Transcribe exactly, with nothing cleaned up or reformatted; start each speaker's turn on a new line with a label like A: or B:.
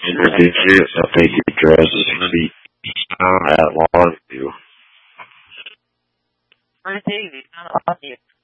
A: introduce you. I think your address is going to be at Longview.
B: Where's Davey? It's not on you.